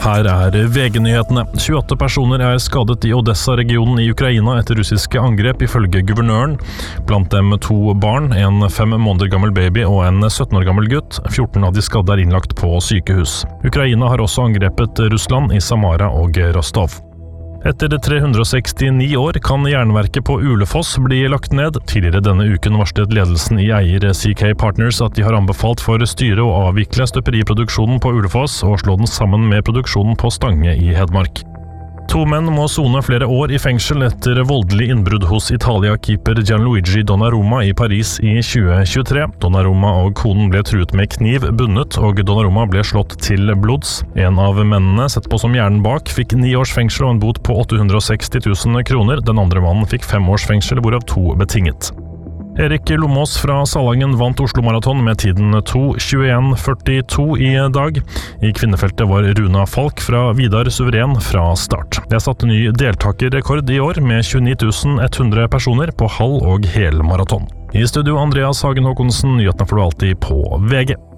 Her VG-nyhetene. 28 personer skadet i Odessa-regionen i Ukraina etter russiske angrep ifølge guvernøren. Blant dem 2 barn, en 5 måneder gammel baby og en 17 år gammel gutt. 14 av de skadde innlagt på sykehus. Ukraina har også angrepet Russland i Samara og Rostov. Etter 369 år kan jernverket på Ulefoss bli lagt ned. Tidligere denne uken varslet ledelsen i eier CK Partners at de har anbefalt for styret å avvikle støperiproduksjonen på Ulefoss og slå den sammen med produksjonen på Stange i Hedmark. 2 menn må sone flere år i fengsel etter voldelig innbrudd hos Italia-keeper Gianluigi Donnarumma i Paris i 2023. Donnarumma og konen ble truet med kniv, bundet, og Donnarumma ble slått til blods. En av mennene, sett på som hjernen bak, fikk 9 års fengsel og en bot på 860 000 kroner. Den andre mannen fikk 5 års fengsel, hvorav 2 betinget. Erik Lomås fra Salangen vant Oslo Maraton med tiden 2:21,42 i dag. I kvinnefeltet var Runa Falk fra Vidar suveren fra start. Det satt ny deltakerrekord i år med 29 100 personer på halv- og helmaraton. I studio Andreas Hagen Håkonsen, nyhetene får du alltid på VG.